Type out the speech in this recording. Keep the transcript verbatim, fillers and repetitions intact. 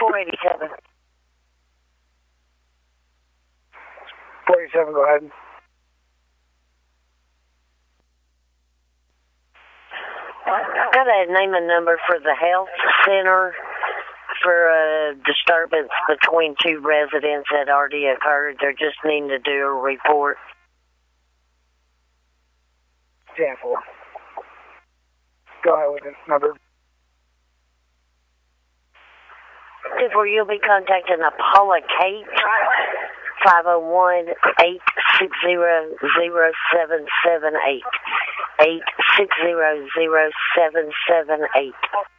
four eighty-seven. four eighty-seven, go ahead. I've got a name and number for the health center for a disturbance between two residents that already occurred. They're just needing to do a report. ten four. Go ahead with this number. Therefore, you'll be contacting Paula Kate, five oh one, eight six zero, zero seven seven eight. eight six zero, zero seven seven eight.